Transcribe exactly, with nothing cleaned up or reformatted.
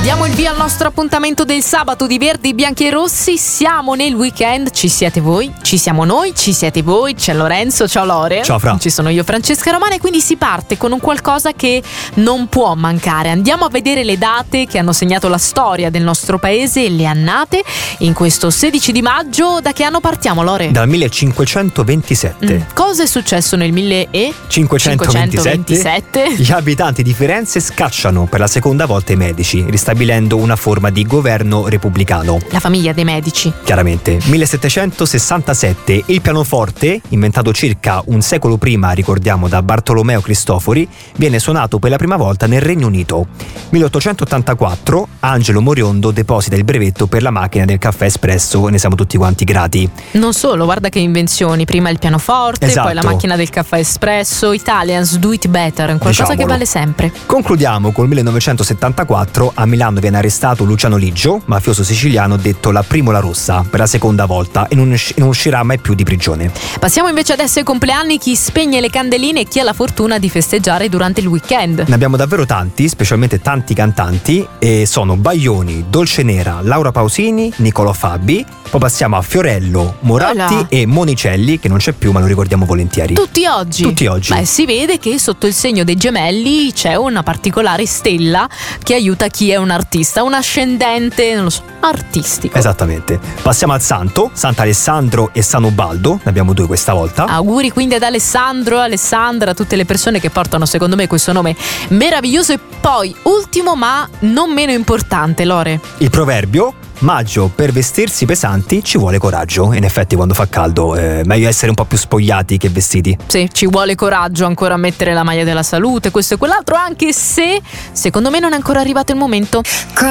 Diamo il via al nostro appuntamento del sabato di Verdi, Bianchi e Rossi. Siamo nel weekend, ci siete voi, ci siamo noi, ci siete voi. C'è Lorenzo, ciao Lore. Ciao Fra. Ci sono io, Francesca Romana, e quindi si parte con un qualcosa che non può mancare. Andiamo a vedere le date che hanno segnato la storia del nostro paese e le annate in questo sedici di maggio. Da che anno partiamo, Lore? Dal millecinquecentoventisette. Mm. Cosa è successo nel millecinquecentoventisette? Gli abitanti di Firenze scacciano per la seconda volta i medici, ristabilendo una forma di governo repubblicano. La famiglia dei medici. Chiaramente. millesettecentosessantasette, il pianoforte, inventato circa un secolo prima, ricordiamo, da Bartolomeo Cristofori, viene suonato per la prima volta nel Regno Unito. milleottocentottantaquattro, Angelo Moriondo deposita il brevetto per la macchina del caffè espresso, ne siamo tutti quanti grati. Non solo, guarda che invenzioni, prima il pianoforte, Esatto. Poi la macchina del caffè espresso. Italians do it better, qualcosa Diciamolo. che vale sempre. Concludiamo col millenovecentosettantaquattro. A Milano viene arrestato Luciano Liggio, mafioso siciliano detto la Primola Rossa, per la seconda volta e non, usci- non uscirà mai più di prigione. Passiamo invece adesso ai compleanni, chi spegne le candeline e chi ha la fortuna di festeggiare durante il weekend. Ne abbiamo davvero tanti, specialmente tanti cantanti, e sono Baglioni, Dolce Nera, Laura Pausini, Nicolò Fabi. Poi passiamo a Fiorello, Moratti Voilà. e Monicelli, che non c'è più ma lo ricordiamo volentieri. Tutti oggi. Tutti oggi. Beh, si vede che sotto il segno dei gemelli c'è una particolare stella che aiuta chi è un artista, un ascendente, non lo so, artistico. Esattamente. Passiamo al santo, Sant'Alessandro e San Ubaldo, ne abbiamo due questa volta. Auguri quindi ad Alessandro, Alessandra, a tutte le persone che portano secondo me questo nome meraviglioso. E poi, ultimo ma non meno importante, Lore. Il proverbio: maggio per vestirsi pesanti ci vuole coraggio. In effetti quando fa caldo è meglio essere un po' più spogliati che vestiti. Sì, ci vuole coraggio ancora a mettere la maglia della salute, questo e quell'altro, anche se secondo me non è ancora arrivato il momento.